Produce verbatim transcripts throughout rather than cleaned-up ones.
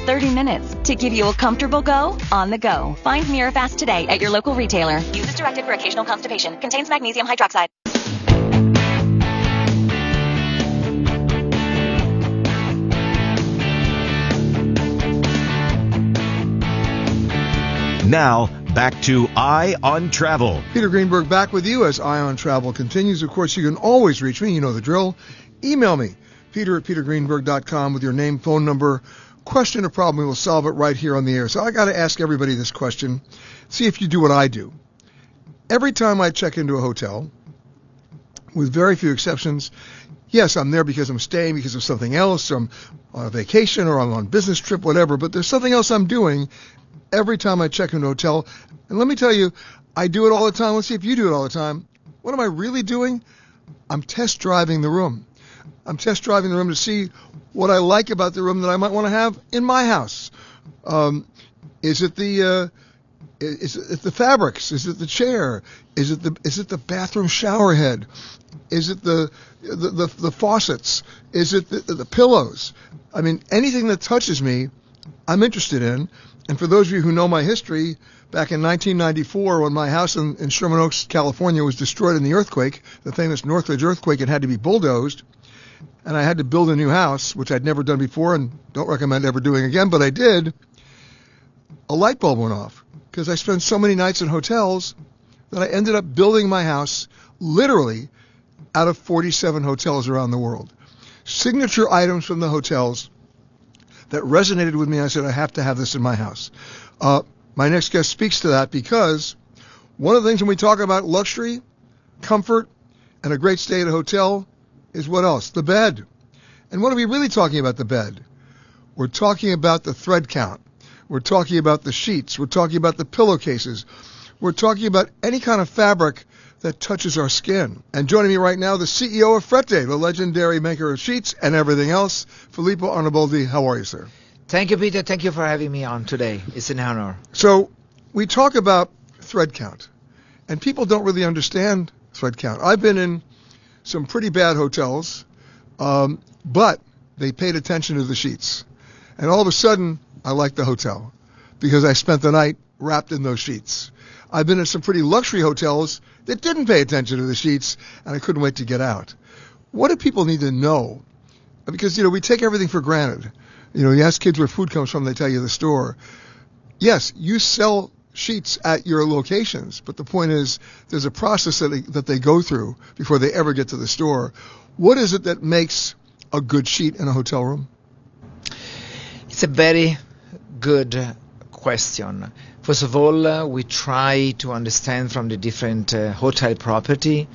thirty minutes to give you a comfortable go on the go. Find MiraFast today at your local retailer. Use as directed for occasional constipation. Contains magnesium hydroxide. Now, back to Eye on Travel. Peter Greenberg back with you as Eye on Travel continues. Of course, you can always reach me. You know the drill. Email me, peter at peter greenberg dot com, with your name, phone number, question or problem. We will solve it right here on the air. So I got to ask everybody this question. See if you do what I do. Every time I check into a hotel, with very few exceptions, yes, I'm there because I'm staying because of something else, or I'm on a vacation, or I'm on a business trip, whatever, but there's something else I'm doing every time I check into a hotel. And let me tell you, I do it all the time. Let's see if you do it all the time. What am I really doing? I'm test driving the room. I'm test driving the room to see what I like about the room that I might want to have in my house. Um, is it the uh, is it the fabrics? Is it the chair? Is it the is it the bathroom shower head? Is it the the the, the faucets? Is it the, the pillows? I mean, anything that touches me, I'm interested in. And for those of you who know my history, back in nineteen ninety-four, when my house in, in Sherman Oaks, California, was destroyed in the earthquake, the famous Northridge earthquake, it had to be bulldozed, and I had to build a new house, which I'd never done before and don't recommend ever doing again, but I did. A light bulb went off because I spent so many nights in hotels that I ended up building my house literally out of forty-seven hotels around the world. Signature items from the hotels that resonated with me. I said, I have to have this in my house. Uh, my next guest speaks to that because one of the things when we talk about luxury, comfort, and a great stay at a hotel is what else? The bed. And what are we really talking about the bed? We're talking about the thread count. We're talking about the sheets. We're talking about the pillowcases. We're talking about any kind of fabric that touches our skin. And joining me right now, the C E O of Frette, the legendary maker of sheets and everything else, Filippo Arnaboldi. How are you, sir? Thank you, Peter. Thank you for having me on today. It's an honor. So we talk about thread count, and people don't really understand thread count. I've been in some pretty bad hotels, um, but they paid attention to the sheets. And all of a sudden, I like the hotel because I spent the night wrapped in those sheets. I've been in some pretty luxury hotels that didn't pay attention to the sheets, and I couldn't wait to get out. What do people need to know? Because, you know, we take everything for granted. You know, you ask kids where food comes from, they tell you the store. Yes, you sell sheets at your locations, but the point is there's a process that they, that they go through before they ever get to the store. What is it that makes a good sheet in a hotel room? It's a very good question. First of all, uh, we try to understand from the different uh, hotel property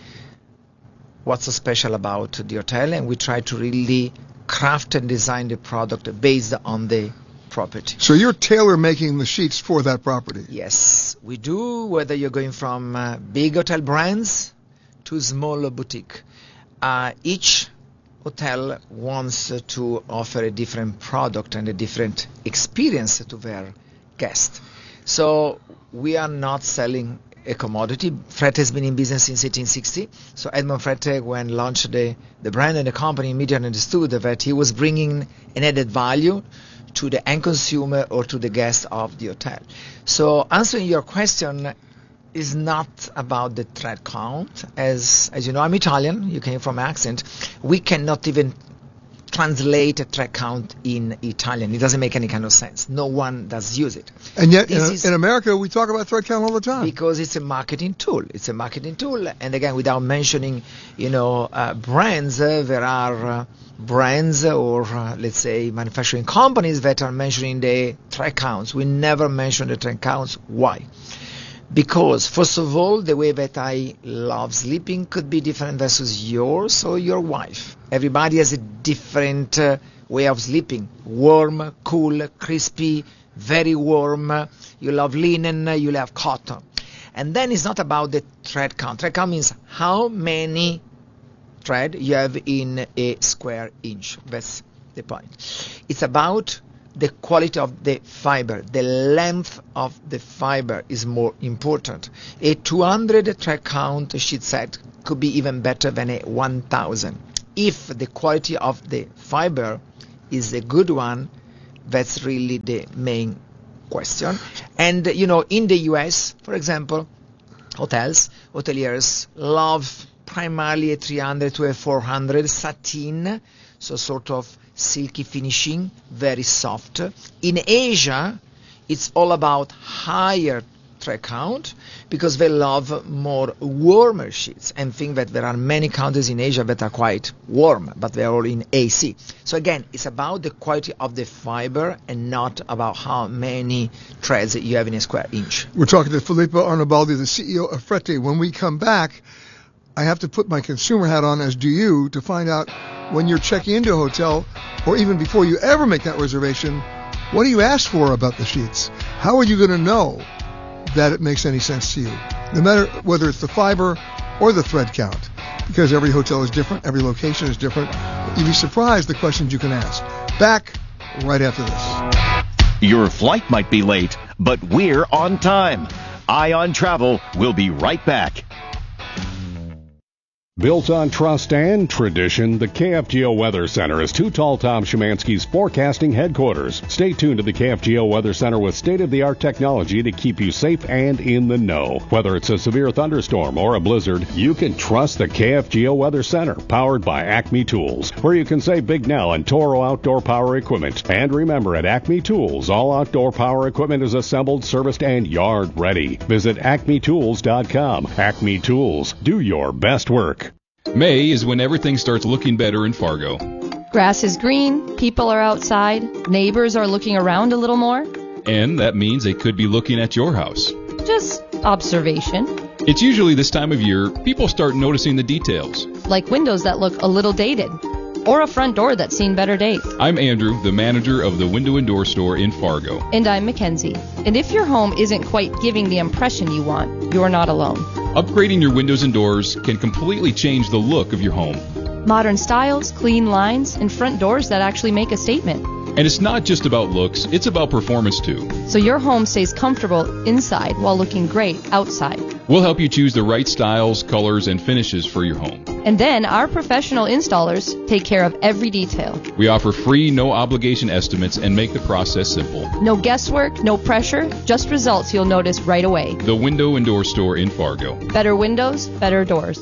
what's so special about the hotel, and we try to really craft and design the product based on the property. So you're tailor-making the sheets for that property? Yes, we do, whether you're going from uh, big hotel brands to small boutique. Uh, each hotel wants uh, to offer a different product and a different experience to their guests. So we are not selling a commodity. Frette has been in business since eighteen sixty. So Edmond Frette, when launched the, the brand and the company, immediately understood that he was bringing an added value to the end consumer or to the guest of the hotel. So answering your question is not about the thread count. As as you know, I'm Italian. You came from accent. We cannot even translate a thread count in Italian. It doesn't make any kind of sense. No one does use it. And yet, in, in America, we talk about thread count all the time. Because it's a marketing tool. It's a marketing tool. And again, without mentioning, you know, uh, brands, uh, there are uh, brands or, uh, let's say, manufacturing companies that are mentioning the thread counts. We never mention the thread counts. Why? Because, first of all, the way that I love sleeping could be different versus yours or your wife. Everybody has a different uh, way of sleeping. Warm, cool, crispy, very warm. You love linen, you love cotton. And then it's not about the thread count. Thread count means how many thread you have in a square inch. That's the point. It's about the quality of the fiber. The length of the fiber is more important. A two hundred thread count sheet set could be even better than a one thousand. If the quality of the fiber is a good one, That's really the main question. And, you know, in the U S, for example, hotels, hoteliers love primarily a three hundred to a four hundred satin, so sort of silky finishing, very soft. In Asia, it's all about higher thread count because they love more warmer sheets, and think that there are many countries in Asia that are quite warm, but they are all in A C. So again, it's about the quality of the fiber and not about how many threads you have in a square inch. We're talking to Filippo Arnaboldi, the C E O of Frette. When we come back, I have to put my consumer hat on, as do you, to find out when you're checking into a hotel, or even before you ever make that reservation, what do you ask for about the sheets? How are you going to know that it makes any sense to you, no matter whether it's the fiber or the thread count? Because every hotel is different, every location is different. You'd be surprised the questions you can ask. Back right after this. Your flight might be late, but we're on time. Eye on Travel will be right back. Built on trust and tradition, the K F G O Weather Center is Too Tall Tom Szymanski's forecasting headquarters. Stay tuned to the K F G O Weather Center with state-of-the-art technology to keep you safe and in the know. Whether it's a severe thunderstorm or a blizzard, you can trust the K F G O Weather Center, powered by Acme Tools, where you can save big now on Toro outdoor power equipment. And remember, at Acme Tools, all outdoor power equipment is assembled, serviced, and yard ready. Visit acme tools dot com. Acme Tools, do your best work. May is when everything starts looking better in Fargo. Grass is green, people are outside, neighbors are looking around a little more. And that means they could be looking at your house. Just observation. It's usually this time of year people start noticing the details. Like windows that look a little dated, or a front door that's seen better days. I'm Andrew, the manager of the Window and Door Store in Fargo. And I'm Mackenzie. And if your home isn't quite giving the impression you want, you're not alone. Upgrading your windows and doors can completely change the look of your home. Modern styles, clean lines, and front doors that actually make a statement. And it's not just about looks, it's about performance too. So your home stays comfortable inside while looking great outside. We'll help you choose the right styles, colors, and finishes for your home. And then our professional installers take care of every detail. We offer free, no-obligation estimates and make the process simple. No guesswork, no pressure, just results you'll notice right away. The Window and Door Store in Fargo. Better windows, better doors.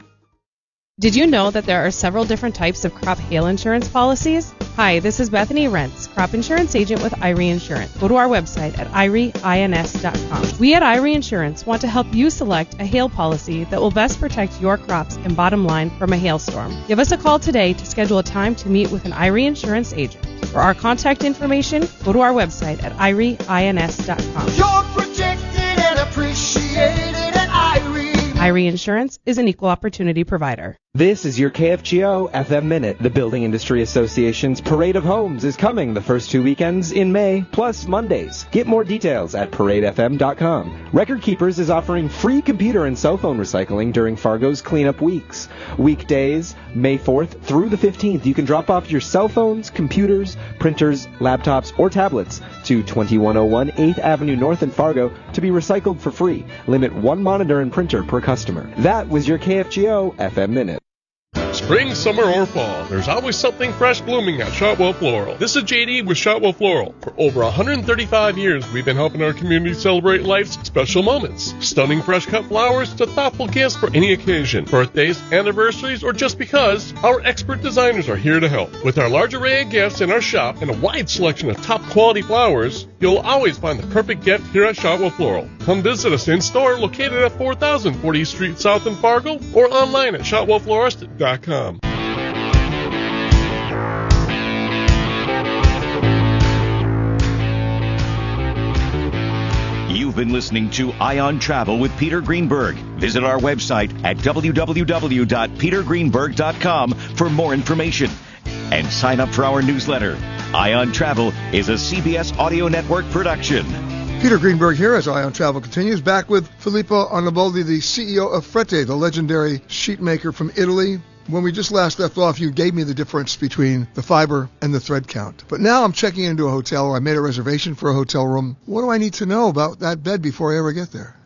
Did you know that there are several different types of crop hail insurance policies? Hi, this is Bethany Rentz, crop insurance agent with I R E Insurance. Go to our website at I R E ins dot com. We at I R E Insurance want to help you select a hail policy that will best protect your crops and bottom line from a hailstorm. Give us a call today to schedule a time to meet with an I R E Insurance agent. For our contact information, go to our website at I R E ins dot com. You're protected and appreciated at I R E. I R E Insurance is an equal opportunity provider. This is your K F G O F M Minute. The Building Industry Association's Parade of Homes is coming the first two weekends in May, plus Mondays. Get more details at parade f m dot com. Record Keepers is offering free computer and cell phone recycling during Fargo's cleanup weeks. Weekdays, May fourth through the fifteenth, you can drop off your cell phones, computers, printers, laptops, or tablets to twenty-one oh one eighth Avenue North in Fargo to be recycled for free. Limit one monitor and printer per customer. That was your K F G O F M Minute. Spring, summer, or fall, there's always something fresh blooming at Shotwell Floral. This is J D with Shotwell Floral. For over one hundred thirty-five years, we've been helping our community celebrate life's special moments. Stunning fresh cut flowers to thoughtful gifts for any occasion, birthdays, anniversaries, or just because, our expert designers are here to help. With our large array of gifts in our shop and a wide selection of top quality flowers, you'll always find the perfect gift here at Shotwell Floral. Come visit us in store located at four thousand fortieth Street South in Fargo or online at shotwell florist dot com. You've been listening to Eye on Travel with Peter Greenberg. Visit our website at w w w dot peter greenberg dot com for more information. And sign up for our newsletter. Eye on Travel is a C B S Audio Network production. Peter Greenberg here as Eye on Travel continues, back with Filippo Arnaboldi, the C E O of Frette, the legendary sheet maker from Italy. When we just last left off, you gave me the difference between the fiber and the thread count. But now I'm checking into a hotel, or I made a reservation for a hotel room. What do I need to know about that bed before I ever get there?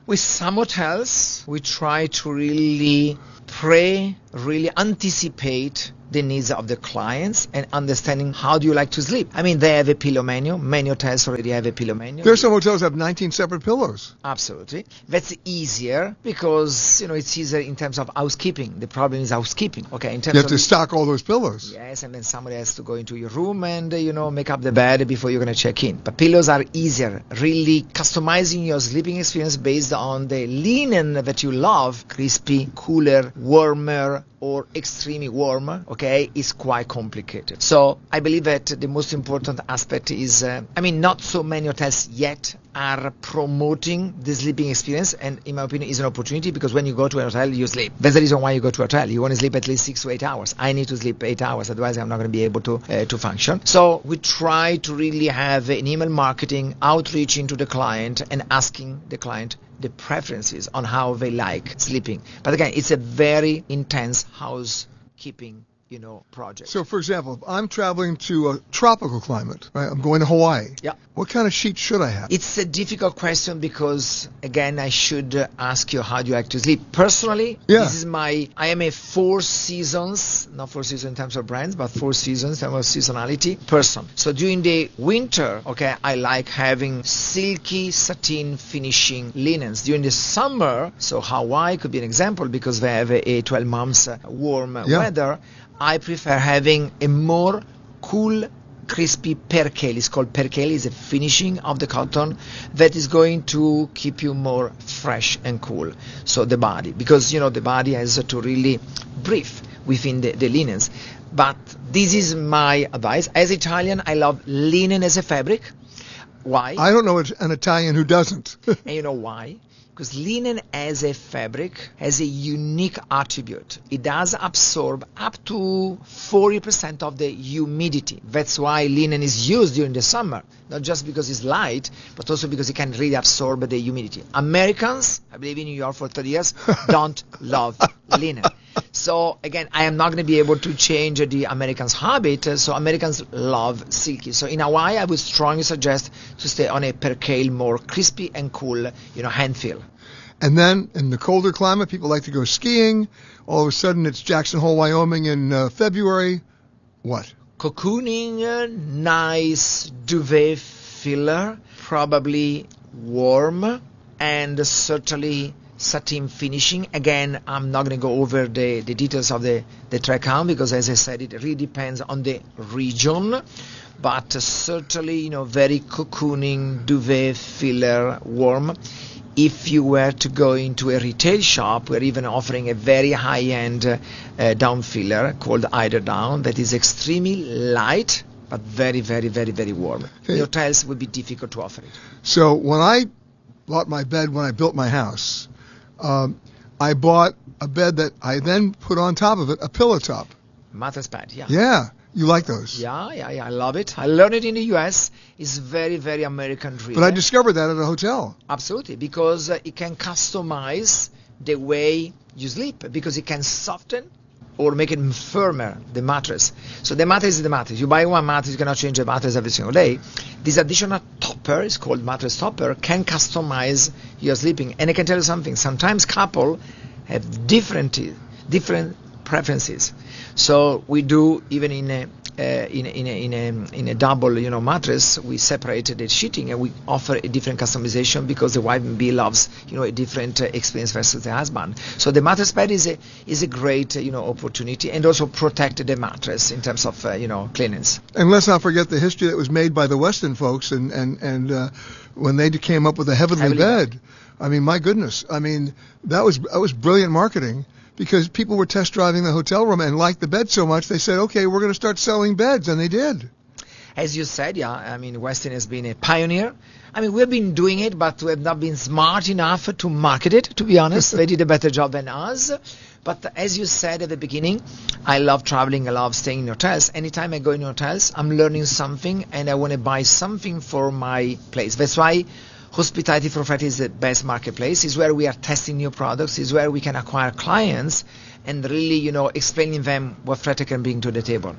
With some hotels, we try to really pray, really anticipate the needs of the clients and understanding how do you like to sleep. I mean, they have a pillow menu. Many hotels already have a pillow menu. There's some hotels that have nineteen separate pillows. Absolutely. That's easier because, you know, it's easier in terms of housekeeping. The problem is housekeeping. Okay, in terms you have of to stock all those pillows. Yes, and then somebody has to go into your room and, uh, you know, make up the bed before you're going to check in. But pillows are easier. Really customizing your sleeping experience based on the linen that you love, crispy, cooler, warmer, or extremely warm, okay, is quite complicated. So I believe that the most important aspect is, uh, I mean, not so many hotels yet are promoting the sleeping experience, and in my opinion is an opportunity because when you go to a hotel, you sleep. That's the reason why you go to a hotel. You want to sleep at least six to eight hours. I need to sleep eight hours, otherwise I'm not going to be able to uh, to function. So we try to really have an email marketing, outreaching to the client and asking the client the preferences on how they like sleeping. But again, it's a very intense housekeeping, you know, project. So, for example, if I'm traveling to a tropical climate, right? I'm going to Hawaii. Yeah. What kind of sheet should I have? It's a difficult question because, again, I should uh, ask you how do you like to sleep. Personally, yeah. this is my, I am a four seasons, not four seasons in terms of brands, but four seasons in terms of seasonality person. So during the winter, okay, I like having silky satin finishing linens. During the summer, so Hawaii could be an example because they have a, a twelve months uh, warm uh, yeah. weather. I prefer having a more cool, crispy percale. It's called percale. It's a finishing of the cotton that is going to keep you more fresh and cool. So the body, because, you know, the body has to really breathe within the, the linens. But this is my advice. As Italian, I love linen as a fabric. Why? I don't know an Italian who doesn't. And you know why? Because linen as a fabric has a unique attribute. It does absorb up to forty percent of the humidity. That's why linen is used during the summer. Not just because it's light, but also because it can really absorb the humidity. Americans, I believe in New York for thirty years, don't love linen. So again, I am not going to be able to change the Americans' habit. So Americans love silky. So in Hawaii, I would strongly suggest to stay on a percale, more crispy and cool, you know, hand feel. And then in the colder climate, people like to go skiing. All of a sudden, it's Jackson Hole, Wyoming in uh, February. What? Cocooning, uh, nice duvet filler, probably warm, and certainly satin finishing. Again, I'm not going to go over the, the details of the, the track count because, as I said, it really depends on the region. But uh, certainly, you know, very cocooning, duvet filler, warm. If you were to go into a retail shop, we're even offering a very high-end uh, uh, down filler called Eider Down that is extremely light, but very, very, very, very warm. Okay. The hotels would be difficult to offer it. So when I bought my bed, when I built my house, um, I bought a bed that I then put on top of it a pillow top. Mattress pad, yeah. Yeah. You like those? Yeah, yeah, yeah. I love it. I learned it in the U S. It's very, very American driven. But I discovered that at a hotel. Absolutely, because uh, it can customize the way you sleep, because it can soften or make it firmer, the mattress. So the mattress is the mattress. You buy one mattress, you cannot change the mattress every single day. This additional topper, is called mattress topper, can customize your sleeping. And I can tell you something. Sometimes couples have different, different preferences. So we do, even in a uh, in a, in a in a in a double, you know, mattress, we separate the sheeting and we offer a different customization because the wife maybe loves, you know, a different uh, experience versus the husband. So the mattress bed is a is a great uh, you know opportunity, and also protect the mattress in terms of uh, you know cleanliness. And let's not forget the history that was made by the Weston folks, and and and uh, when they came up with the Heavenly, Heavenly bed. bed. I mean, my goodness. I mean, that was that was brilliant marketing. Because people were test driving the hotel room and liked the bed so much, they said, okay, we're going to start selling beds, and they did. As you said, yeah, I mean, Westin has been a pioneer. I mean, we've been doing it, but we have not been smart enough to market it, to be honest. They did a better job than us. But as you said at the beginning, I love traveling, I love staying in hotels. Anytime I go in hotels, I'm learning something, and I want to buy something for my place. That's why Hospitality for Freight is the best marketplace. It's where we are testing new products. It's where we can acquire clients and really, you know, explaining them what Freight can bring to the table.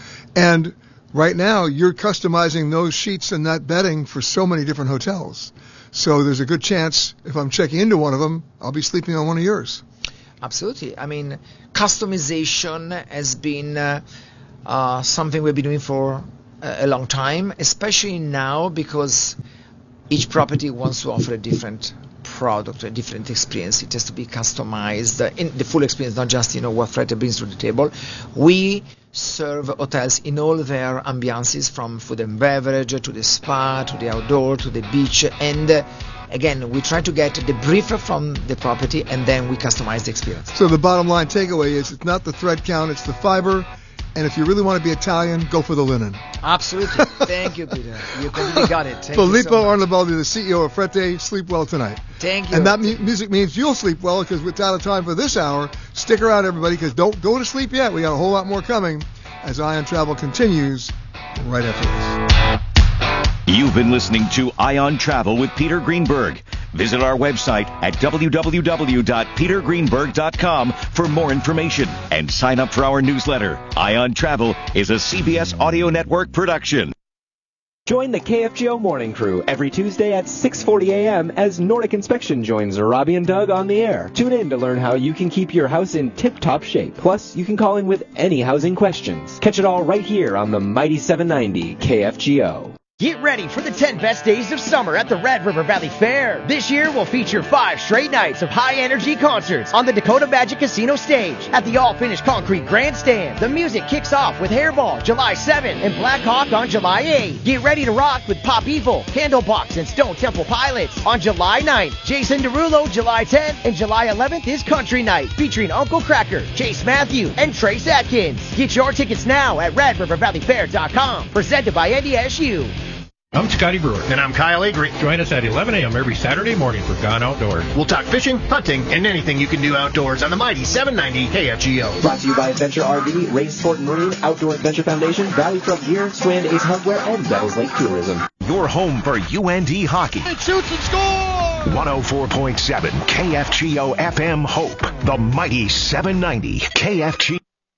And right now, you're customizing those sheets and that bedding for so many different hotels. So there's a good chance if I'm checking into one of them, I'll be sleeping on one of yours. Absolutely. I mean, customization has been uh, uh, something we've been doing for a, a long time, especially now because each property wants to offer a different product, a different experience. It has to be customized in the full experience, not just, you know, what Fred brings to the table. We serve hotels in all their ambiances, from food and beverage to the spa to the outdoor to the beach, and uh, again, we try to get the brief from the property and then we customize the experience. So the bottom line takeaway is it's not the thread count, it's the fiber. And if you really want to be Italian, go for the linen. Absolutely. Thank you, Peter. You completely got it. Thank Filippo you so Arnaboldi, the C E O of Frette. Sleep well tonight. Thank you. And that mu- music means you'll sleep well, because we're out of time for this hour. Stick around, everybody, because don't go to sleep yet. We got a whole lot more coming as Ion Travel continues right after this. You've been listening to Ion Travel with Peter Greenberg. Visit our website at w w w dot peter greenberg dot com for more information and sign up for our newsletter. Ion Travel is a C B S Audio Network production. Join the K F G O Morning Crew every Tuesday at six forty a.m. as Nordic Inspection joins Robbie and Doug on the air. Tune in to learn how you can keep your house in tip-top shape. Plus, you can call in with any housing questions. Catch it all right here on the Mighty seven ninety K F G O. Get ready for the ten best days of summer at the Red River Valley Fair. This year will feature five straight nights of high-energy concerts on the Dakota Magic Casino stage at the all-finished concrete grandstand. The music kicks off with Hairball July seventh and Black Hawk on July eighth. Get ready to rock with Pop Evil, Candlebox, and Stone Temple Pilots on July ninth. Jason Derulo July tenth, and July eleventh is Country Night featuring Uncle Cracker, Chase Matthew, and Trace Atkins. Get your tickets now at red river valley fair dot com. Presented by N D S U. I'm Scotty Brewer. And I'm Kyle Avery. Join us at eleven a.m. every Saturday morning for Gone Outdoors. We'll talk fishing, hunting, and anything you can do outdoors on the Mighty seven ninety K F G O. Brought to you by Adventure R V, Ray Sport and Marine, Outdoor Adventure Foundation, Valley Truck Gear, Strand Ace Hardware, and Devils Lake Tourism. Your home for U N D hockey. It shoots and scores! one oh four point seven K F G O F M Hope. The Mighty seven ninety K F G O.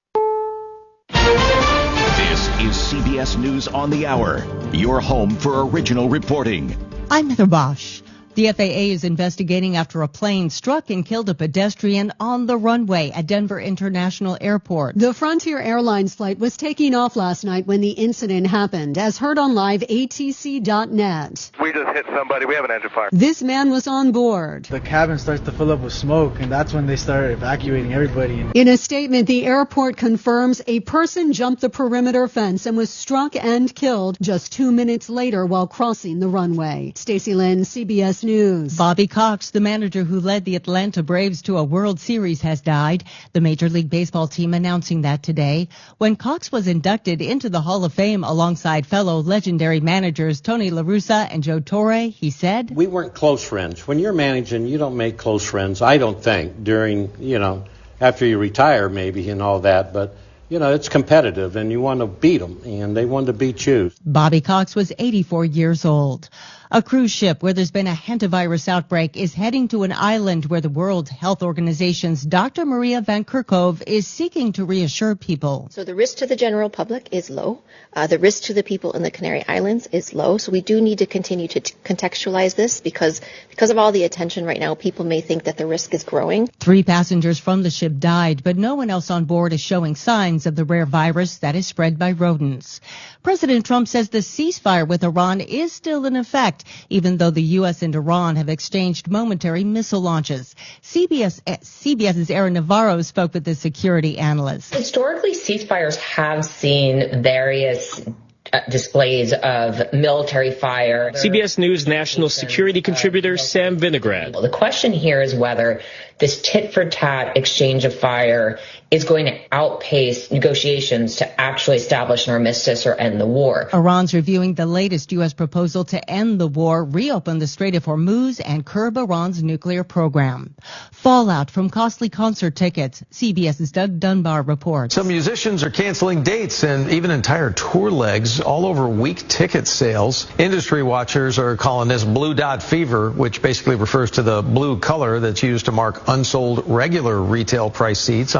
This is C B S News on the Hour, your home for original reporting. I'm Heather Bosch. The F A A is investigating after a plane struck and killed a pedestrian on the runway at Denver International Airport. The Frontier Airlines flight was taking off last night when the incident happened, as heard on live A T C dot net. We just hit somebody. We have an engine fire. This man was on board. The cabin starts to fill up with smoke, and that's when they started evacuating everybody. In a statement, the airport confirms a person jumped the perimeter fence and was struck and killed just two minutes later while crossing the runway. Stacey Lynn, C B S News. Bobby Cox, the manager who led the Atlanta Braves to a World Series, has died. The Major League Baseball team announcing that today. When Cox was inducted into the Hall of Fame alongside fellow legendary managers Tony La Russa and Joe Torre, he said, "We weren't close friends. When you're managing, you don't make close friends, I don't think, during, you know, after you retire maybe and all that, but you know, it's competitive and you want to beat them, and they wanted to beat you." Bobby Cox was eighty-four years old. A cruise ship where there's been a hantavirus outbreak is heading to an island where the World Health Organization's Doctor Maria Van Kerkhove is seeking to reassure people. So the risk to the general public is low. Uh, the risk to the people in the Canary Islands is low. So we do need to continue to t- contextualize this because because of all the attention right now, people may think that the risk is growing. Three passengers from the ship died, but no one else on board is showing signs of the rare virus that is spread by rodents. President Trump says the ceasefire with Iran is still in effect, even though the U S and Iran have exchanged momentary missile launches. C B S, CBS's Aaron Navarro spoke with the security analyst. Historically, ceasefires have seen various uh, displays of military fire. C B S News national security contributor Sam Vinograd. The question here is whether this tit-for-tat exchange of fire is going to outpace negotiations to actually establish an armistice or end the war. Iran's reviewing the latest U S proposal to end the war, reopen the Strait of Hormuz, and curb Iran's nuclear program. Fallout from costly concert tickets. CBS's Doug Dunbar reports. Some musicians are canceling dates and even entire tour legs all over weak ticket sales. Industry watchers are calling this blue dot fever, which basically refers to the blue color that's used to mark unsold regular retail price seats on Ticketmaster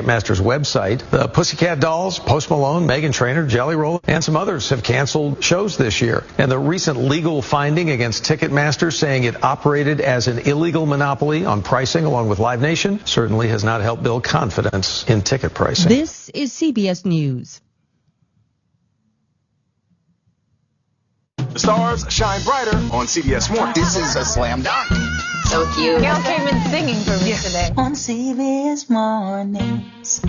Ticketmaster's website. The Pussycat Dolls, Post Malone, Meghan Trainor, Jelly Roll, and some others have canceled shows this year. And the recent legal finding against Ticketmaster, saying it operated as an illegal monopoly on pricing along with Live Nation, certainly has not helped build confidence in ticket pricing. This is C B S News. The stars shine brighter on C B S Mornings. This is a slam dunk. So cute. Gail came in singing for me yeah. today. On C B S Mornings.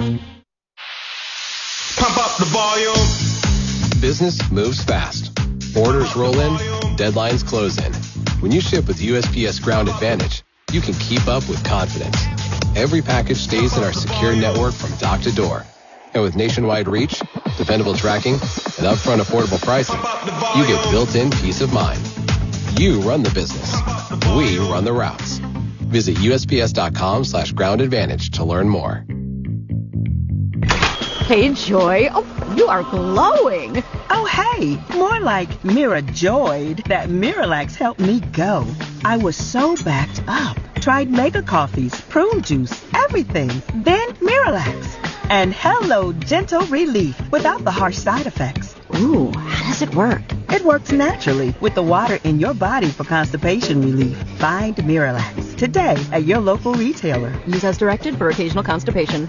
Pump up the volume. Business moves fast. Orders roll in, deadlines close in. When you ship with U S P S Ground Advantage, you can keep up with confidence. Every package stays in our secure network from dock to door. And with nationwide reach, dependable tracking, and upfront affordable pricing, you get built-in peace of mind. You run the business. We run the routes. Visit U S P S dot com slash ground advantage to learn more. Hey, Joy. Oh, you are glowing. Oh, hey. More like Mira joyed that Miralax helped me go. I was so backed up. Tried mega coffees, prune juice, everything. Then Miralax. And hello, gentle relief without the harsh side effects. Ooh, how does it work? It works naturally with the water in your body for constipation relief. Find Miralax today at your local retailer. Use as directed for occasional constipation.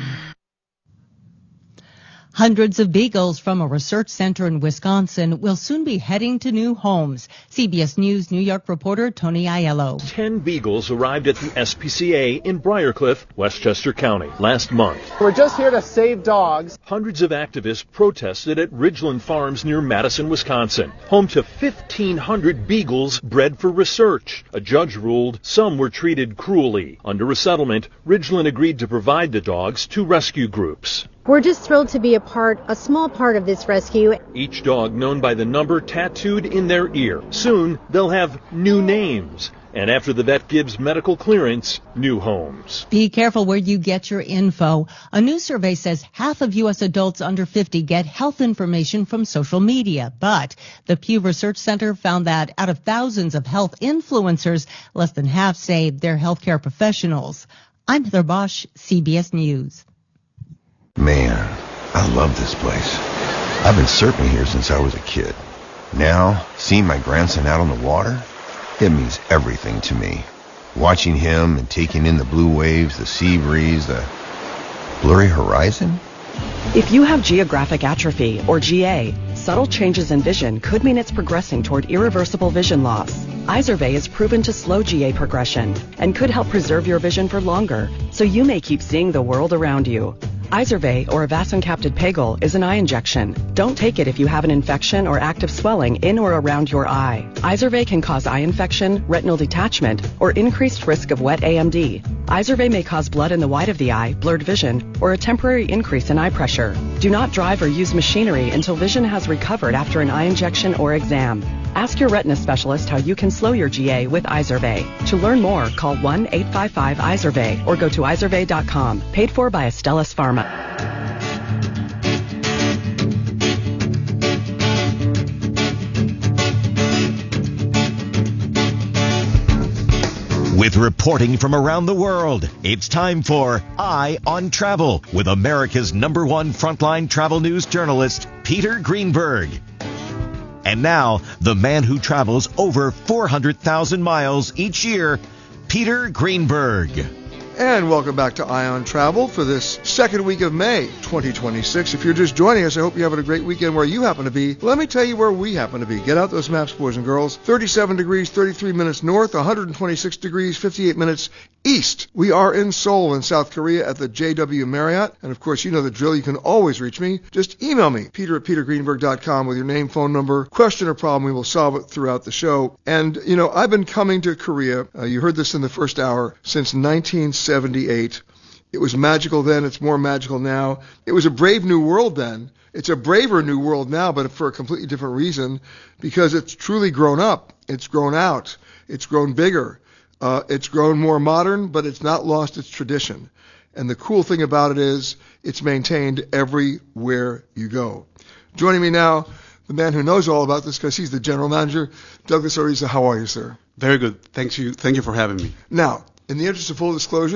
Hundreds of beagles from a research center in Wisconsin will soon be heading to new homes. C B S News New York reporter Tony Aiello. Ten beagles arrived at the S P C A in Briarcliff, Westchester County, last month. We're just here to save dogs. Hundreds of activists protested at Ridgeland Farms near Madison, Wisconsin, home to fifteen hundred beagles bred for research. A judge ruled some were treated cruelly. Under a settlement, Ridgeland agreed to provide the dogs to rescue groups. We're just thrilled to be a part, a small part of this rescue. Each dog known by the number tattooed in their ear. Soon, they'll have new names. And after the vet gives medical clearance, new homes. Be careful where you get your info. A new survey says half of U S adults under fifty get health information from social media. But the Pew Research Center found that out of thousands of health influencers, less than half say they're healthcare professionals. I'm Heather Bosch, C B S News. Man, I love this place. I've been surfing here since I was a kid. Now, seeing my grandson out on the water, it means everything to me. Watching him and taking in the blue waves, the sea breeze, the blurry horizon. If you have geographic atrophy, or G A, subtle changes in vision could mean it's progressing toward irreversible vision loss. Izervay is proven to slow G A progression and could help preserve your vision for longer, so you may keep seeing the world around you. Izervay, or avacincaptad pegol, is an eye injection. Don't take it if you have an infection or active swelling in or around your eye. Izervay can cause eye infection, retinal detachment, or increased risk of wet A M D. Izervay may cause blood in the white of the eye, blurred vision, or a temporary increase in eye pressure. Do not drive or use machinery until vision has recovered after an eye injection or exam. Ask your retina specialist how you can slow your G A with Izervay. To learn more, call one eight five five Izervay or go to izervay dot com. Paid for by Astellas Pharma. With reporting from around the world, it's time for Eye on Travel with America's number one frontline travel news journalist, Peter Greenberg. And now, the man who travels over four hundred thousand miles each year, Peter Greenberg. And welcome back to Eye on Travel for this second week of May twenty twenty-six. If you're just joining us, I hope you're having a great weekend where you happen to be. Let me tell you where we happen to be. Get out those maps, boys and girls. thirty-seven degrees, thirty-three minutes north, one hundred twenty-six degrees, fifty-eight minutes east. We are in Seoul in South Korea at the J W Marriott. And of course, you know the drill. You can always reach me. Just email me, peter at peter greenberg dot com with your name, phone number, question or problem. We will solve it throughout the show. And, you know, I've been coming to Korea, uh, you heard this in the first hour, since nineteen seventy-eight. It was magical then. It's more magical now. It was a brave new world then. It's a braver new world now, but for a completely different reason, because it's truly grown up. It's grown out. It's grown bigger. Uh, it's grown more modern, but it's not lost its tradition. And the cool thing about it is it's maintained everywhere you go. Joining me now, the man who knows all about this because he's the general manager, Douglas Ariza. How are you, sir? Very good. Thank you. Thank you for having me. Now, in the interest of full disclosure,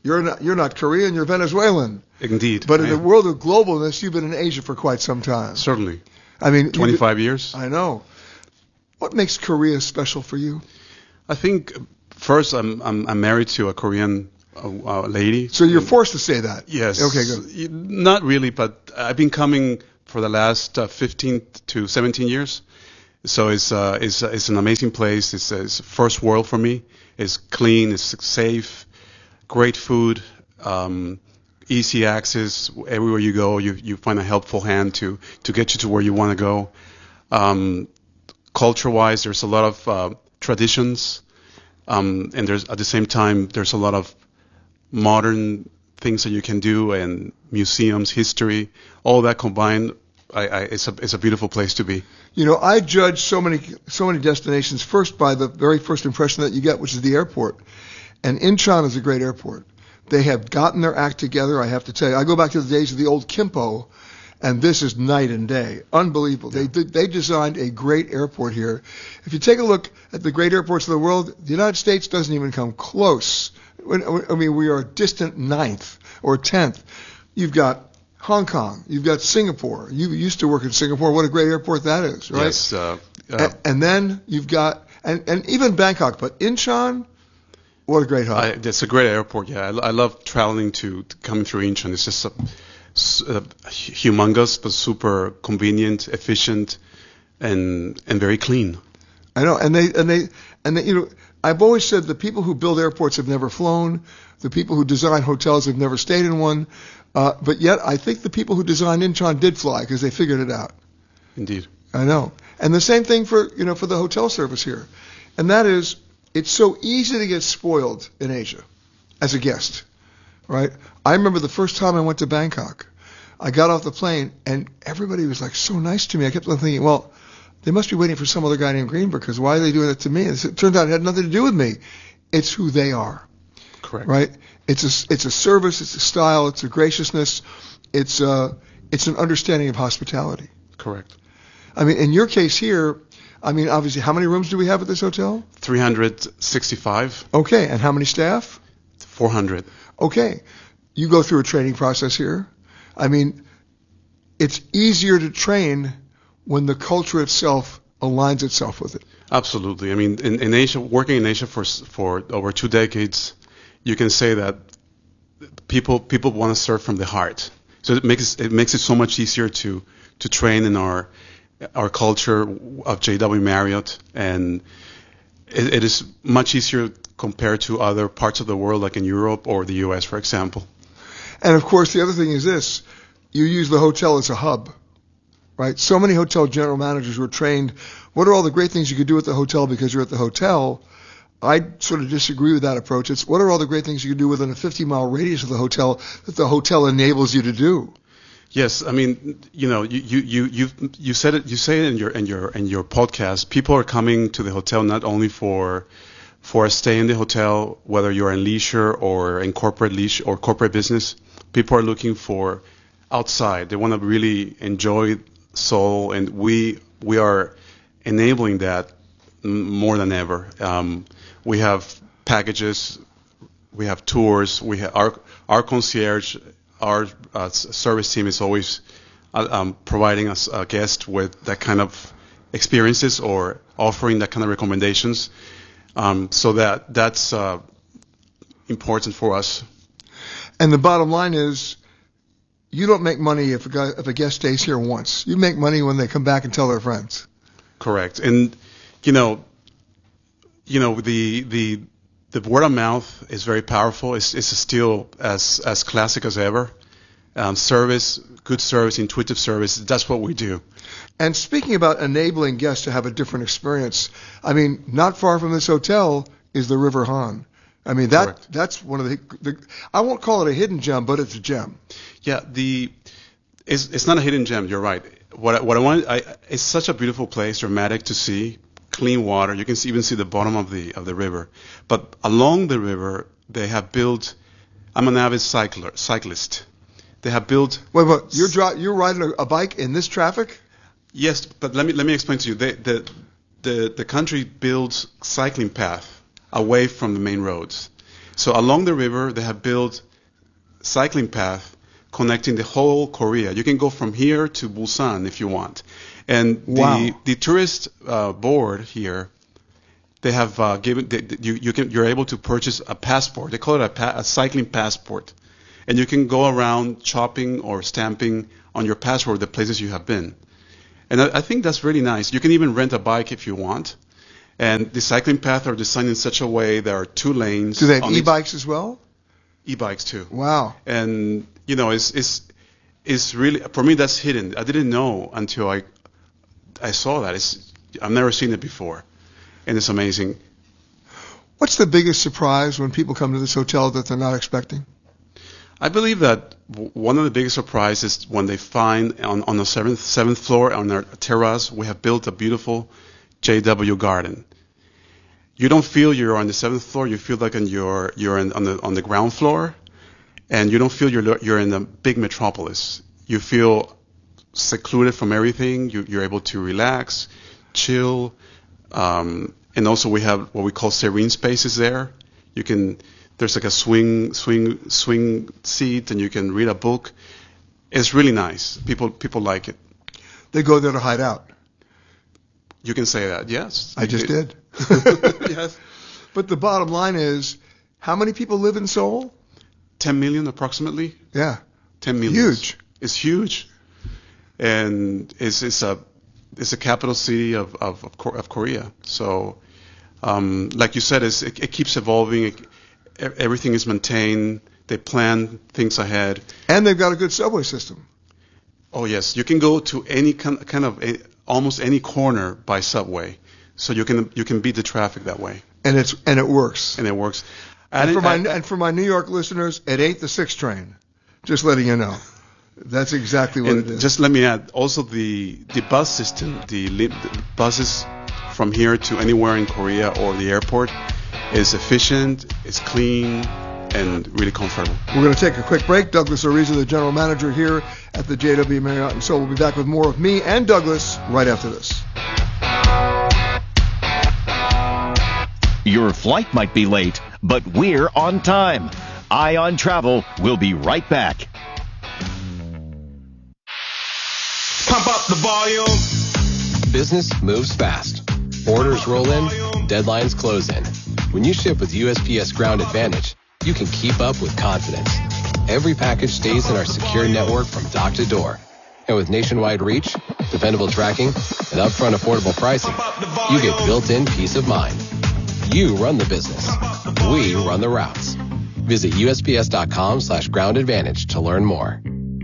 You're not you're not Korean, you're Venezuelan. Indeed. But in I the am. world of globalness, you've been in Asia for quite some time. Certainly. I mean, twenty-five years. I know. What makes Korea special for you? I think first I'm I'm, I'm married to a Korean uh, uh, lady. So you're forced to say that. Yes. Okay, good. Not really, but I've been coming for the last uh, fifteen to seventeen years. So it's uh, it's it's an amazing place. It's, it's first world for me. It's clean. It's safe. Great food. Um, easy access. Everywhere you go, you you find a helpful hand to to get you to where you want to go. Um, culture-wise, there's a lot of uh, traditions, um, and there's at the same time there's a lot of modern things that you can do, and museums, history, all that combined. I, I, it's a it's a beautiful place to be. You know, I judge so many so many destinations first by the very first impression that you get, which is the airport. And Incheon is a great airport. They have gotten their act together, I have to tell you. I go back to the days of the old Kimpo, and this is night and day. Unbelievable. Yeah. They they designed a great airport here. If you take a look at the great airports of the world, the United States doesn't even come close. I mean, we are a distant ninth or tenth. You've got Hong Kong. You've got Singapore. You used to work in Singapore. What a great airport that is, right? Yes. Uh, uh, and, and then you've got, and, and even Bangkok, but Incheon, what a great hub. I, it's a great airport, yeah. I, I love traveling to, to coming through Incheon. It's just a, a humongous, but super convenient, efficient, and and very clean. I know, and they and they and they, you know, I've always said the people who build airports have never flown. The people who design hotels have never stayed in one. Uh, but yet, I think the people who designed Incheon did fly because they figured it out. Indeed. I know. And the same thing for, you know, for the hotel service here. And that is, it's so easy to get spoiled in Asia as a guest, right? I remember the first time I went to Bangkok. I got off the plane, and everybody was, like, so nice to me. I kept on thinking, well, they must be waiting for some other guy named Greenberg, because why are they doing that to me? And it turns out it had nothing to do with me. It's who they are. Correct. Right? It's a, it's a service, it's a style, it's a graciousness, it's a, it's an understanding of hospitality. Correct. I mean, in your case here, I mean, obviously, how many rooms do we have at this hotel? three hundred sixty-five. Okay, and how many staff? four hundred. Okay. You go through a training process here. I mean, it's easier to train when the culture itself aligns itself with it. Absolutely. I mean, in, in Asia, working in Asia for for over two decades, you can say that people people want to serve from the heart. So it makes it makes it so much easier to to train in our our culture of J W Marriott, and it, it is much easier compared to other parts of the world, like in Europe or the U S, for example. And of course, the other thing is this: you use the hotel as a hub, right? So many hotel general managers were trained. What are all the great things you could do at the hotel because you're at the hotel? I sort of disagree with that approach. It's what are all the great things you can do within a fifty mile radius of the hotel that the hotel enables you to do? Yes, I mean, you know, you you you you, you said it. You say it in your in your in your podcast. People are coming to the hotel not only for for a stay in the hotel, whether you're in leisure or in corporate leisure or corporate business. People are looking for outside. They want to really enjoy Seoul, and we we are enabling that more than ever. Um, we have packages, we have tours, we have our our concierge, our uh, service team is always uh, um, providing us a guest with that kind of experiences or offering that kind of recommendations. Um, so that that's uh, important for us. And the bottom line is, you don't make money if a guy, if a guest stays here once. You make money when they come back and tell their friends. Correct. And you know, you know the the the word of mouth is very powerful. It's it's still as as classic as ever. Um, service, good service, intuitive service. That's what we do. And speaking about enabling guests to have a different experience, I mean, not far from this hotel is the River Han. I mean, that Correct. That's one of the, the, I won't call it a hidden gem, but it's a gem. Yeah, the, it's, it's not a hidden gem, you're right. What, what I want, I, it's such a beautiful place, dramatic to see, clean water. You can see, even see the bottom of the, of the river. But along the river, they have built, I'm an avid cycler, cyclist. They have built. Wait, wait, you're dri- you're riding a, a bike in this traffic? Yes, but let me, let me explain to you. They, the, the, the country builds cycling path away from the main roads. So along the river, they have built cycling path connecting the whole Korea. You can go from here to Busan if you want. And Wow. the the tourist uh, board here, they have uh, given they, you you can you're able to purchase a passport. They call it a, pa- a cycling passport, and you can go around chopping or stamping on your passport the places you have been. And I, I think that's really nice. You can even rent a bike if you want. And the cycling paths are designed in such a way there are two lanes. Do they have on each- e-bikes as well? E-bikes too. Wow. And you know, it's it's it's really, for me, that's hidden. I didn't know until I I saw that. It's I've never seen it before, and it's amazing. What's the biggest surprise when people come to this hotel that they're not expecting? I believe that w- one of the biggest surprises is when they find on, on the seventh seventh floor on our terrace, we have built a beautiful J W garden. You don't feel you're on the seventh floor. You feel like on your you're in, on the on the ground floor, and you don't feel you're you're in a big metropolis. You feel secluded from everything. You, you're able to relax, chill, um, and also we have what we call serene spaces there. You can there's like a swing swing swing seat, and you can read a book. It's really nice. People people like it. They go there to hide out. You can say that, yes. I just did. Yes. But the bottom line is, how many people live in Seoul? ten million approximately. Yeah. ten million. Huge. It's huge. And it's, it's a it's a capital city of, of, of, of Korea. So, um, like you said, it's, it, it keeps evolving. It, everything is maintained. They plan things ahead. And they've got a good subway system. Oh, yes. You can go to any kind, kind of, a, almost any corner by subway. So you can you can beat the traffic that way. And it's and it works. And it works. And, And for it- my I- and for my New York listeners, it ain't the six train. Just letting you know. That's exactly what and it is. just let me add, also the the bus system, the, li- the buses from here to anywhere in Korea or the airport is efficient, it's clean, and really comfortable. We're going to take a quick break. Douglas Ariza, the general manager here at the J W Marriott in Seoul, will be back with more of me and Douglas right after this. Your flight might be late, but we're on time. Ion Travel will be right back. Pump up the volume. Business moves fast. Orders roll in, deadlines close in. When you ship with U S P S Ground Advantage, you can keep up with confidence. Every package stays in our secure network from dock to door. And with nationwide reach, dependable tracking, and upfront affordable pricing, you get built-in peace of mind. You run the business. We run the routes. Visit usps.com slash ground advantage to learn more.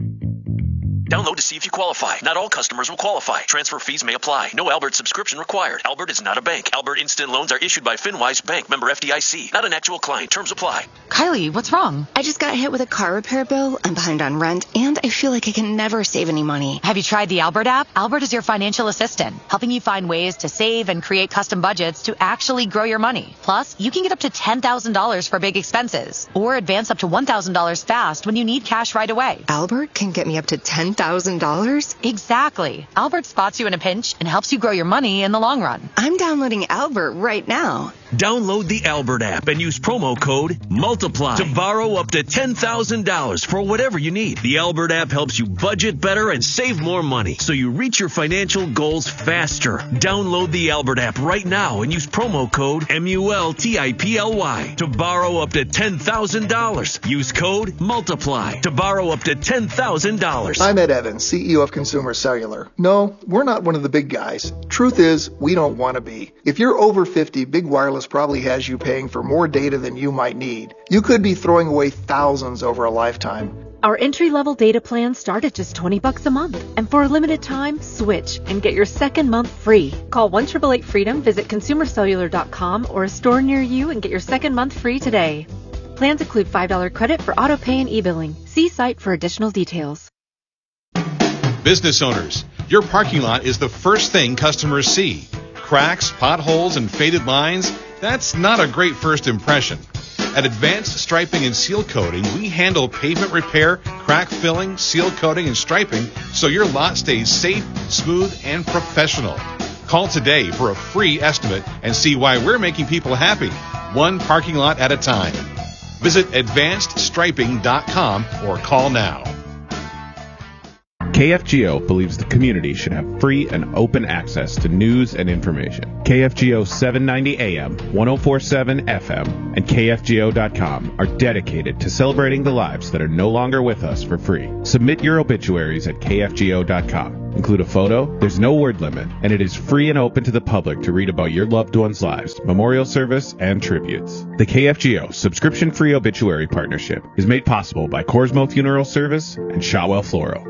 Download to see if you qualify. Not all customers will qualify. Transfer fees may apply. No Albert subscription required. Albert is not a bank. Albert Instant Loans are issued by FinWise Bank, member F D I C. Not an actual client. Terms apply. Kylie, what's wrong? I just got hit with a car repair bill. I'm behind on rent, and I feel like I can never save any money. Have you tried the Albert app? Albert is your financial assistant, helping you find ways to save and create custom budgets to actually grow your money. Plus, you can get up to ten thousand dollars for big expenses, or advance up to one thousand dollars fast when you need cash right away. Albert can get me up to ten thousand dollars? Exactly. Albert spots you in a pinch and helps you grow your money in the long run. I'm downloading Albert right now. Download the Albert app and use promo code MULTIPLY to borrow up to ten thousand dollars for whatever you need. The Albert app helps you budget better and save more money, so you reach your financial goals faster. Download the Albert app right now and use promo code M U L T I P L Y to borrow up to ten thousand dollars. Use code MULTIPLY to borrow up to ten thousand dollars. I'm Ed Evans, C E O of Consumer Cellular. No, we're not one of the big guys. Truth is, we don't want to be. If you're over fifty, Big Wireless probably has you paying for more data than you might need. You could be throwing away thousands over a lifetime. Our entry-level data plans start at just twenty bucks a month. And for a limited time, switch and get your second month free. Call one eight eight eight freedom, visit consumer cellular dot com or a store near you and get your second month free today. Plans include five dollars credit for auto pay and e-billing. See site for additional details. Business owners, your parking lot is the first thing customers see. Cracks, potholes, and faded lines, that's not a great first impression. At Advanced Striping and Seal Coating, we handle pavement repair, crack filling, seal coating, and striping so your lot stays safe, smooth, and professional. Call today for a free estimate and see why we're making people happy, one parking lot at a time. Visit advanced striping dot com or call now. K F G O believes the community should have free and open access to news and information. K F G O seven ninety A M, ten forty-seven F M, and K F G O dot com are dedicated to celebrating the lives that are no longer with us for free. Submit your obituaries at K F G O dot com. Include a photo, there's no word limit, and it is free and open to the public to read about your loved ones' lives, memorial service, and tributes. The K F G O subscription-free obituary partnership is made possible by Corsmo Funeral Service and Shawwell Floral.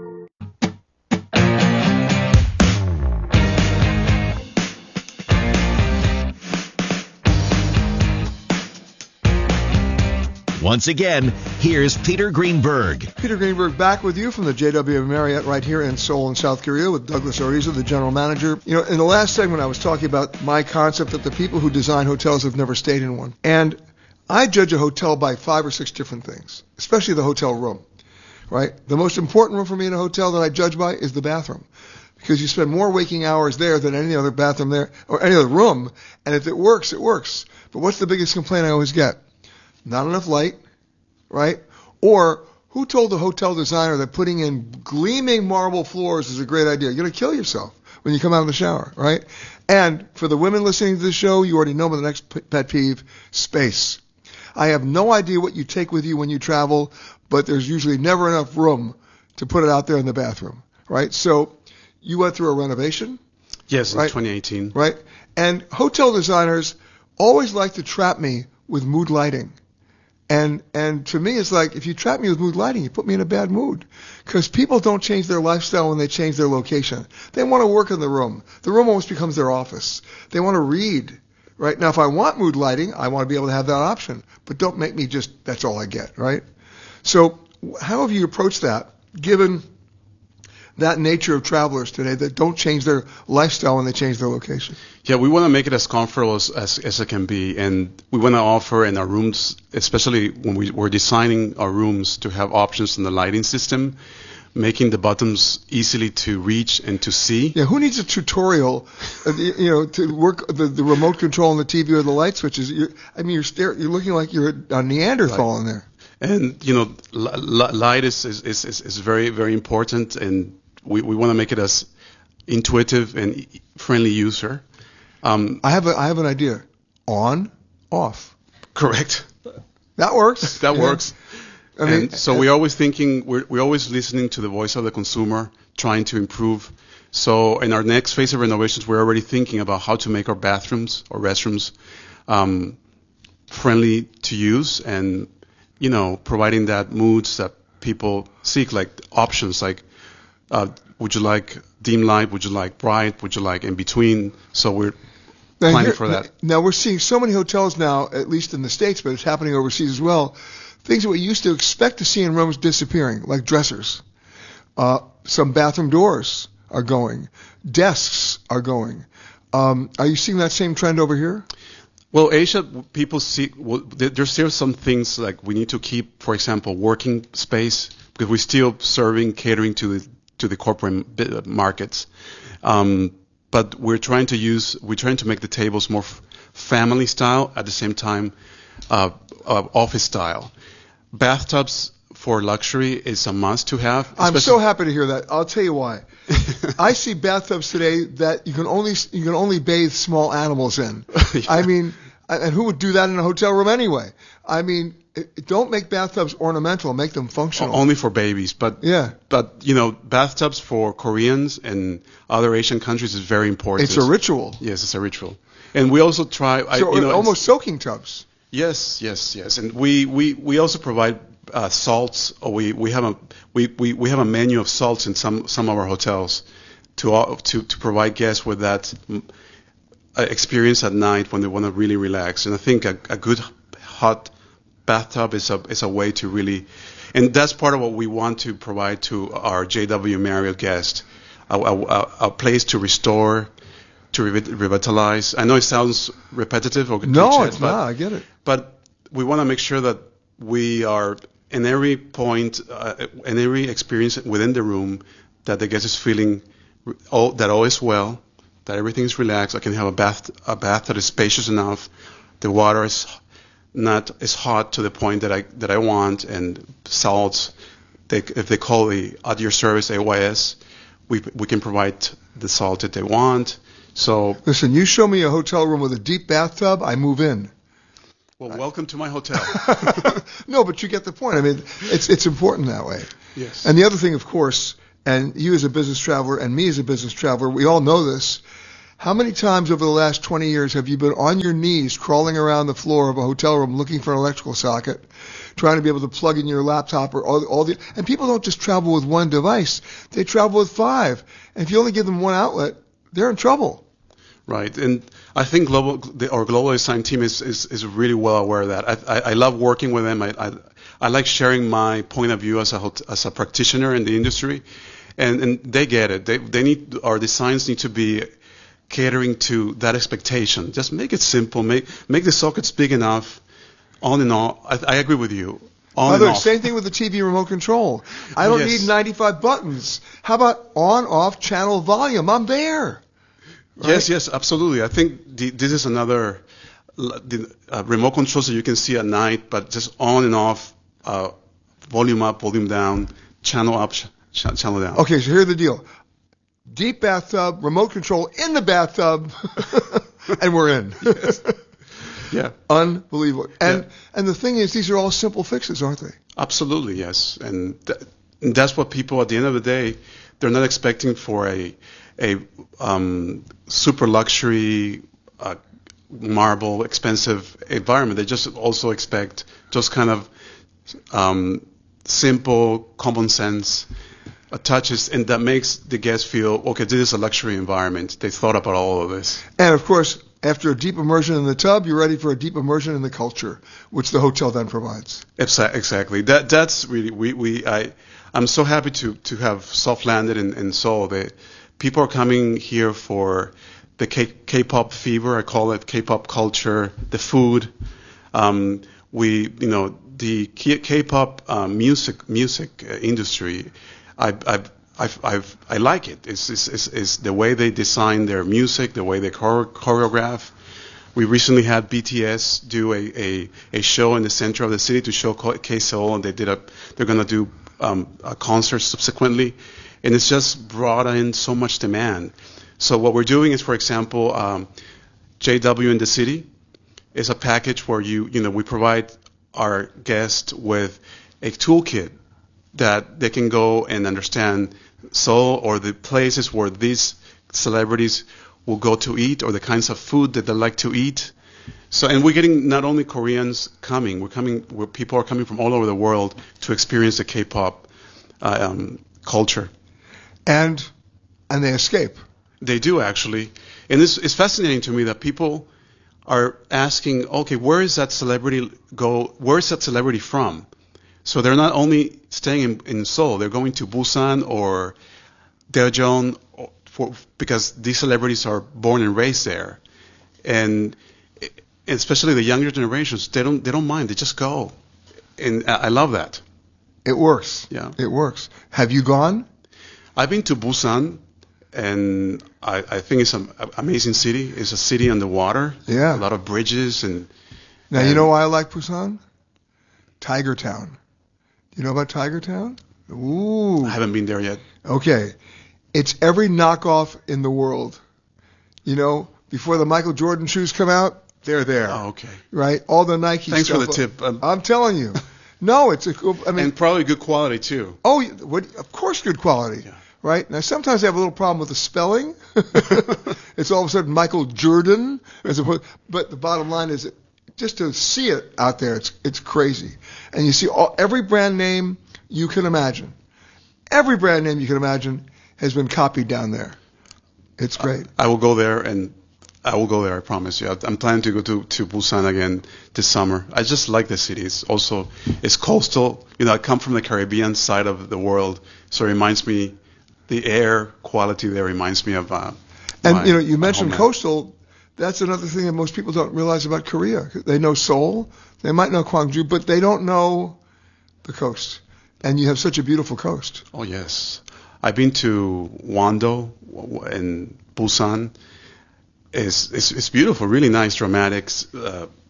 Once again, here's Peter Greenberg. Peter Greenberg back with you from the J W Marriott right here in Seoul in South Korea with Douglas Ariza, the general manager. You know, in the last segment I was talking about my concept that the people who design hotels have never stayed in one. And I judge a hotel by five or six different things, especially the hotel room, right? The most important room for me in a hotel that I judge by is the bathroom, because you spend more waking hours there than any other bathroom there or any other room. And if it works, it works. But what's the biggest complaint I always get? Not enough light, right? Or who told the hotel designer that putting in gleaming marble floors is a great idea? You're going to kill yourself when you come out of the shower, right? And for the women listening to this show, you already know my next pet peeve, space. I have no idea what you take with you when you travel, but there's usually never enough room to put it out there in the bathroom, right? So you went through a renovation. Yes, right? in twenty eighteen. Right? And hotel designers always like to trap me with mood lighting. And and to me, it's like, if you trap me with mood lighting, you put me in a bad mood. Because people don't change their lifestyle when they change their location. They want to work in the room. The room almost becomes their office. They want to read. Right? Now, if I want mood lighting, I want to be able to have that option. But don't make me just, that's all I get. Right? So how have you approached that, given that nature of travelers today that don't change their lifestyle when they change their location? Yeah, we want to make it as comfortable as, as, as it can be, and we want to offer in our rooms, especially when we, we're designing our rooms, to have options in the lighting system, making the buttons easily to reach and to see. Yeah, who needs a tutorial, uh, you, you know, to work the, the remote control on the T V or the light switches? You're, I mean, you're stare, you're looking like you're a Neanderthal in there. And you know, li- light is, is is is very very important, and we we want to make it as intuitive and friendly user. Um, I have a, I have an idea. On, off. Correct. That works. that yeah. works. I mean, and so uh, we're always thinking, we're we're always listening to the voice of the consumer, trying to improve. So in our next phase of renovations, we're already thinking about how to make our bathrooms or restrooms um, friendly to use, and you know, providing that moods that people seek, like options like. Uh, would you like dim light? Would you like bright? Would you like in between? So we're now planning here, for that. Now we're seeing so many hotels now, at least in the States, but it's happening overseas as well. Things that we used to expect to see in rooms disappearing, like dressers. Uh, some bathroom doors are going. Desks are going. Um, are you seeing that same trend over here? Well, Asia, people see, well, there's still some things like we need to keep, for example, working space, because we're still serving, catering to the to the corporate markets, um, but we're trying to use, we're trying to make the tables more f- family style, at the same time, uh, uh, office style. Bathtubs for luxury is a must to have. I'm so happy to hear that. I'll tell you why. I see bathtubs today that you can only you can only bathe small animals in. yeah. I mean, and who would do that in a hotel room anyway? I mean, don't make bathtubs ornamental. Make them functional. Only for babies, but yeah. But you know, bathtubs for Koreans and other Asian countries is very important. It's a ritual. Yes, it's a ritual. And we also try. So I, you know, almost soaking tubs. Yes, yes, yes. And we we, we also provide uh, salts. Or we we have a we, we, we have a menu of salts in some some of our hotels to uh, to to provide guests with that uh, experience at night when they want to really relax. And I think a, a good hot bathtub is a is a way to really, and that's part of what we want to provide to our J W Marriott guest, a, a, a place to restore, to re- revitalize. I know it sounds repetitive or no, cliched, it's but, not. I get it. But we want to make sure that we are in every point, uh, in every experience within the room, that the guest is feeling all, that all is well, that everything is relaxed. I can have a bath a bath that is spacious enough, the water is not as hot to the point that I that I want, and salts. They, if they call the at your service A Y S, we we can provide the salt that they want. So listen, you show me a hotel room with a deep bathtub, I move in. Well, welcome to my hotel. No, but you get the point. I mean, it's it's important that way. Yes. And the other thing, of course, and you as a business traveler and me as a business traveler, we all know this. How many times over the last twenty years have you been on your knees crawling around the floor of a hotel room looking for an electrical socket, trying to be able to plug in your laptop or all, all the, and people don't just travel with one device, they travel with five. And if you only give them one outlet, they're in trouble. Right, and I think global, the, our global design team is, is, is really well aware of that. I, I, I love working with them. I, I, I like sharing my point of view as a as a practitioner in the industry, and, and they get it. They they need our designs need to be catering to that expectation. Just make it simple. Make make the sockets big enough. On and off. I, I agree with you. On and Mother, off. same thing with the T V remote control. I don't Yes. need ninety-five buttons. How about on, off, channel, volume? I'm there. Right? Yes, yes, absolutely. I think the, this is another the, uh, remote controls that you can see at night, but just on and off, uh, volume up, volume down, channel up, ch- ch- channel down. Okay, so here's the deal. Deep bathtub, remote control in the bathtub, and we're in. Yes. Yeah. Unbelievable. And Yeah. and the thing is, these are all simple fixes, aren't they? Absolutely, yes. And, th- and that's what people, at the end of the day, they're not expecting for a a um, super luxury, uh, marble, expensive environment. They just also expect just kind of um, simple, common sense uh, touches, and that makes the guests feel, okay, this is a luxury environment. They thought about all of this. And of course, after a deep immersion in the tub, you're ready for a deep immersion in the culture, which the hotel then provides. Exa- Exactly. That that's really we we I I'm so happy to to have soft landed in, in Seoul. They, people are coming here for the K, K-pop fever. I call it K-pop culture, the food. Um, we you know the K- K-pop uh, music music uh, industry. I I I've, I've, I like it. It's, it's, it's, it's the way they design their music, the way they chore- choreograph. We recently had B T S do a, a, a show in the center of the city to show K-Seoul, and they did a. They're gonna do um, a concert subsequently, and it's just brought in so much demand. So what we're doing is, for example, um, J W in the City is a package where you you know we provide our guests with a toolkit that they can go and understand Seoul or the places where these celebrities will go to eat or the kinds of food that they like to eat. So, and we're getting not only Koreans coming, we're coming, where people are coming from all over the world to experience the K-pop uh, um, culture. And and they escape. They do, actually. And it's, it's fascinating to me that people are asking, okay, where is that celebrity go? Where is that celebrity from? So they're not only staying in, in Seoul, they're going to Busan or Daejeon for, because these celebrities are born and raised there. And especially the younger generations, they don't they don't mind. They just go. And I love that. It works. Yeah. It works. Have you gone? I've been to Busan, and I, I think it's an amazing city. It's a city on the water. Yeah. A lot of bridges. and. Now, and you know why I like Busan? Tiger Town. You know about Tiger Town? Ooh. I haven't been there yet. Okay. It's every knockoff in the world. You know, before the Michael Jordan shoes come out, they're there. Oh, okay. Right? All the Nike Thanks stuff. for the tip. Um, I'm telling you. No, it's a cool, I mean. And probably good quality, too. Oh, what, of course good quality. Yeah. Right? Now, sometimes I have a little problem with the spelling. It's all of a sudden Michael Jordan, as opposed, but the bottom line is that just to see it out there, it's it's crazy. And you see all, every brand name you can imagine. Every brand name you can imagine has been copied down there. It's great. I, I will go there, and I will go there, I promise you. I'm planning to go to, to Busan again this summer. I just like the city. It's also, it's coastal. You know, I come from the Caribbean side of the world, so it reminds me, the air quality there reminds me of uh, And, my, you know, you mentioned homeland. coastal. That's another thing that most people don't realize about Korea. They know Seoul. They might know Gwangju, but they don't know the coast. And you have such a beautiful coast. Oh, yes. I've been to Wando and Busan. It's, it's, it's beautiful, really nice, dramatic, uh,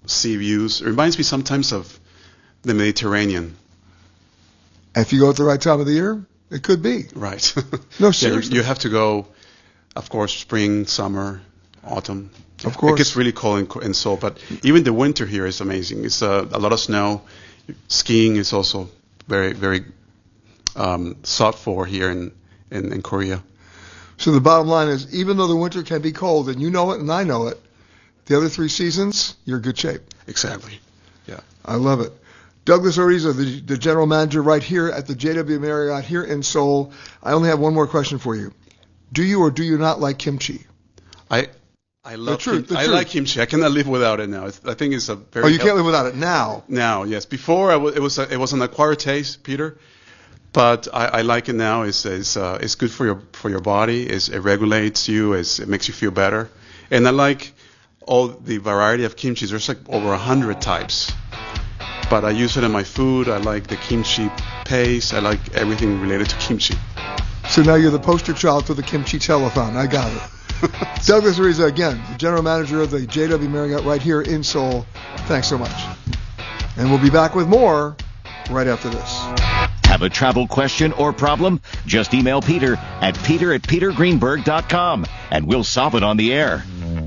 sea views. It reminds me sometimes of the Mediterranean. If you go at the right time of the year, it could be. Right. No, seriously. Yeah, you have to go, of course, spring, summer, autumn. Of course. It gets really cold in, in Seoul, but even the winter here is amazing. It's uh, a lot of snow. Skiing is also very, very um, sought for here in, in, in Korea. So the bottom line is, even though the winter can be cold, and you know it and I know it, the other three seasons, you're in good shape. Exactly. Yeah. I love it. Douglas Ariza, the, the general manager right here at the J W Marriott here in Seoul. I only have one more question for you. Do you or do you not like kimchi? I I love the truth, kim- the I truth. like kimchi. I cannot live without it now. It's, I think it's a very Oh, you can't live without it now? Now, yes. Before I w- it was a, it was an acquired taste, Peter. But I, I like it now. It's it's, uh, it's good for your for your body. It's, it regulates you. It's, it makes you feel better. And I like all the variety of kimchi. There's like over a hundred types. But I use it in my food. I like the kimchi paste. I like everything related to kimchi. So now you're the poster child for the kimchi telethon. I got it. Douglas Ariza, again, the general manager of the J W Marriott right here in Seoul. Thanks so much. And we'll be back with more right after this. Have a travel question or problem? Just email Peter at peter at peter greenberg dot com and we'll solve it on the air.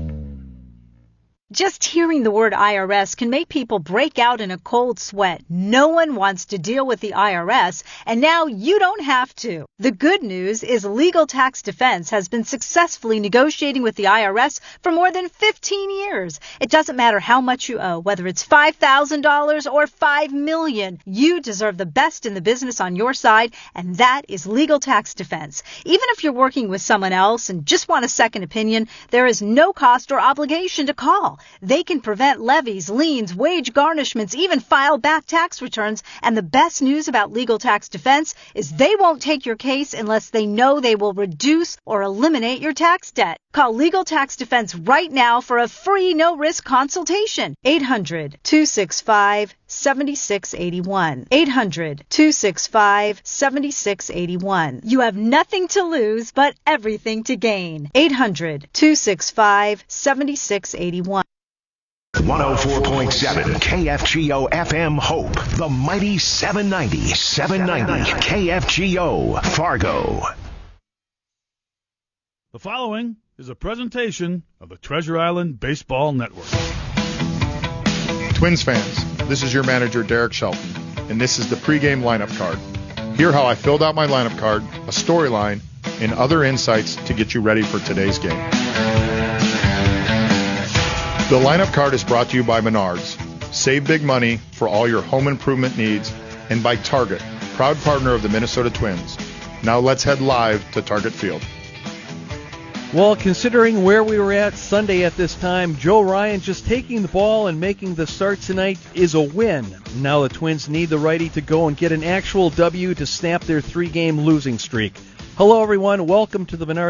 Just hearing the word I R S can make people break out in a cold sweat. No one wants to deal with the I R S, and now you don't have to. The good news is Legal Tax Defense has been successfully negotiating with the I R S for more than fifteen years. It doesn't matter how much you owe, whether it's five thousand dollars or five million dollars. You deserve the best in the business on your side, and that is Legal Tax Defense. Even if you're working with someone else and just want a second opinion, there is no cost or obligation to call. They can prevent levies, liens, wage garnishments, even file back tax returns. And the best news about Legal Tax Defense is they won't take your case unless they know they will reduce or eliminate your tax debt. Call Legal Tax Defense right now for a free no-risk consultation. eight hundred, two six five, seven six eight one. eight hundred, two six five, seven six eight one. You have nothing to lose but everything to gain. eight hundred, two six five, seven six eight one. one oh four point seven K F G O F M Hope, the mighty seven ninety, seven ninety K F G O Fargo. The following is a presentation of the Treasure Island Baseball Network. Twins fans, this is your manager Derek Shelton, and this is the pregame lineup card. Hear how I filled out my lineup card, a storyline, and other insights to get you ready for today's game. The lineup card is brought to you by Menards. Save big money for all your home improvement needs, and by Target, proud partner of the Minnesota Twins. Now let's head live to Target Field. Well, considering where we were at Sunday at this time, Joe Ryan just taking the ball and making the start tonight is a win. Now the Twins need the righty to go and get an actual W to snap their three-game losing streak. Hello, everyone. Welcome to the Menards